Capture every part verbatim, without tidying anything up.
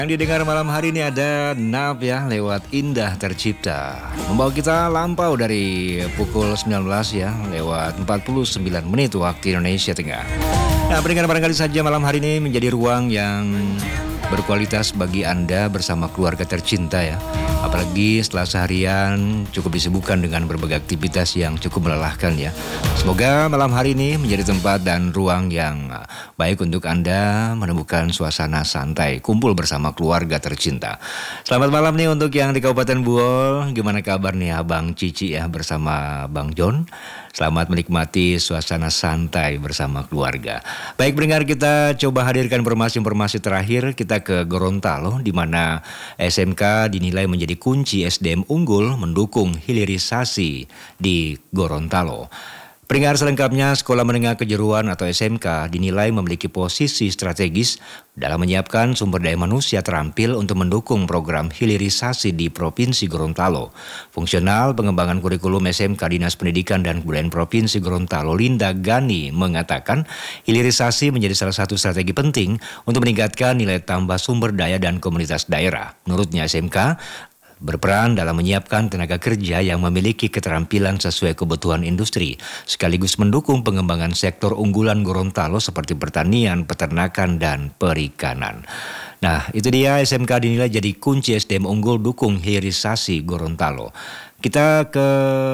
Yang didengar malam hari ini ada Naf ya, lewat Indah Tercipta. Membawa kita lampau dari pukul sembilan belas ya, lewat empat puluh sembilan menit waktu Indonesia Tengah. Nah, pendengar, barangkali saja malam hari ini menjadi ruang yang berkualitas bagi Anda bersama keluarga tercinta ya. Apalagi setelah seharian cukup disibukkan dengan berbagai aktivitas yang cukup melelahkan ya. Semoga malam hari ini menjadi tempat dan ruang yang baik untuk Anda menemukan suasana santai, kumpul bersama keluarga tercinta. Selamat malam nih untuk yang di Kabupaten Buol. Gimana kabar nih Abang Cici ya bersama Bang John? Selamat menikmati suasana santai bersama keluarga. Baik pendengar, kita coba hadirkan informasi-informasi terakhir. Kita ke Gorontalo di mana S M K dinilai menjadi kunci S D M unggul mendukung hilirisasi di Gorontalo. Pendengar, selengkapnya Sekolah Menengah Kejuruan atau S M K dinilai memiliki posisi strategis dalam menyiapkan sumber daya manusia terampil untuk mendukung program hilirisasi di Provinsi Gorontalo. Fungsional Pengembangan Kurikulum S M K Dinas Pendidikan dan Kebudayaan Provinsi Gorontalo Linda Gani mengatakan hilirisasi menjadi salah satu strategi penting untuk meningkatkan nilai tambah sumber daya dan komunitas daerah. Menurutnya S M K berperan dalam menyiapkan tenaga kerja yang memiliki keterampilan sesuai kebutuhan industri, sekaligus mendukung pengembangan sektor unggulan Gorontalo seperti pertanian, peternakan, dan perikanan. Nah, itu dia S M K dinilai jadi kunci S D M unggul dukung hilirisasi Gorontalo. Kita ke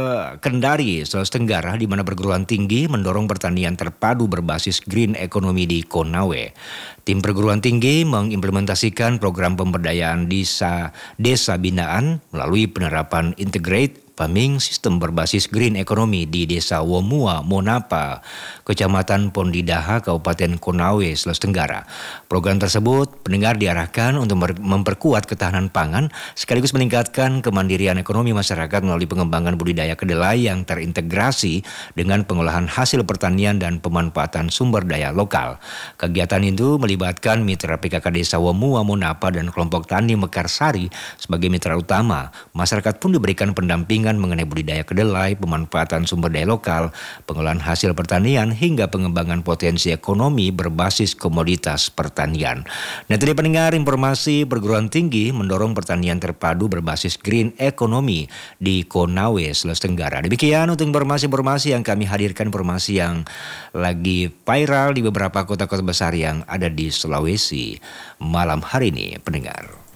Kendari, Sulawesi Tenggara, di mana perguruan tinggi mendorong pertanian terpadu berbasis green economy di Konawe. Tim perguruan tinggi mengimplementasikan program pemberdayaan desa, desa binaan melalui penerapan integrate farming sistem berbasis green economy di Desa Womua, Monapa, Kecamatan Pondidaha, Kabupaten Konawe, Sulawesi Tenggara. Program tersebut pendengar diarahkan untuk memperkuat ketahanan pangan sekaligus meningkatkan kemandirian ekonomi masyarakat melalui pengembangan budidaya kedelai yang terintegrasi dengan pengolahan hasil pertanian dan pemanfaatan sumber daya lokal. Kegiatan itu melibatkan mitra P K K Desa Womua, Monapa, dan kelompok tani Mekarsari sebagai mitra utama. Masyarakat pun diberikan pendampingan mengenai budidaya kedelai, pemanfaatan sumber daya lokal, pengolahan hasil pertanian, hingga pengembangan potensi ekonomi berbasis komoditas pertanian. Nah, tadi pendengar, informasi perguruan tinggi mendorong pertanian terpadu berbasis green economy di Konawe, Sulawesi Tenggara. Demikian untuk informasi-informasi yang kami hadirkan, informasi yang lagi viral di beberapa kota-kota besar yang ada di Sulawesi malam hari ini, pendengar.